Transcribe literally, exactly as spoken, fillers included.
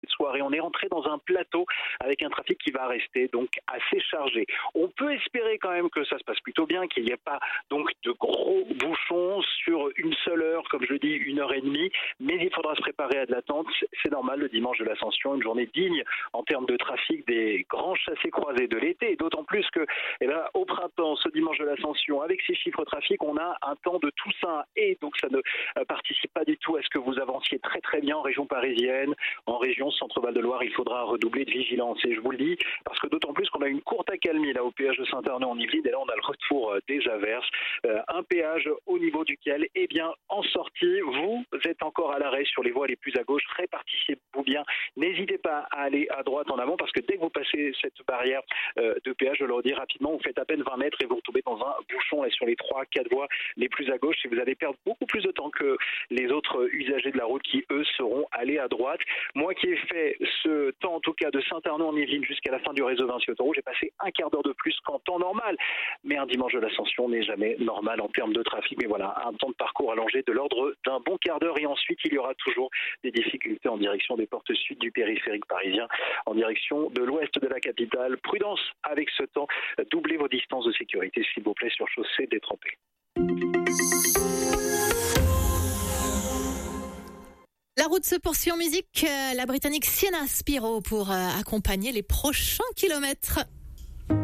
soirée. On est rentré dans un plateau avec un trafic qui va rester donc assez chargé. On peut espérer quand même que ça se passe plutôt bien, qu'il n'y ait pas donc de gros bouchons sur une seule heure, comme je dis, une heure et demie, mais il faudra se préparer à de l'attente. C'est normal, le dimanche de l'Ascension, une journée digne en termes de trafic des grands chassés-croisés de l'été, et d'autant plus que eh bien, au printemps, ce dimanche de l'Ascension, avec ces chiffres trafic, on a un temps de Toussaint, et donc ça ne euh, participe pas du tout à ce que vous avanciez très très bien en région parisienne, en région Centre-Val de Loire. Il faudra redoubler de vigilance, et je vous le dis, parce que d'autant plus qu'on a une courte accalmie là au péage de Saint-Arnaud-en-Yvelines, et là on a le retour des averses, euh, un péage au niveau duquel, eh bien, en sortie, vous êtes encore à l'arrêt sur les voies les plus à gauche, répartissez-vous bien, n'hésitez pas à aller à droite en avant, parce que dès que vous passez cette barrière euh, de péage, je le redis rapidement, vous faites à peine vingt mètres et vous retombez dans un bouchon là, sur les trois, quatre voies les plus à gauche, et vous allez perdre beaucoup plus de temps que les autres usagers de la route qui, eux, seront allés à droite. Moi qui ai fait ce temps, en tout cas, de Saint-Arnaud-en-Yvelines jusqu'à la fin du réseau Vinci-Autoroute, j'ai passé un quart d'heure de plus qu'en temps normal. Mais un dimanche de l'Ascension n'est jamais normal en termes de trafic. Mais voilà, un temps de parcours allongé de l'ordre d'un bon quart d'heure. Et ensuite, il y aura toujours des difficultés en direction des portes sud du périphérique parisien, en direction de l'ouest de la capitale. Prudence avec ce temps. Doublez vos distances de sécurité, s'il vous plaît, sur chaussée détrempée. La route se poursuit en musique. La Britannique Sienna Spiro pour accompagner les prochains kilomètres.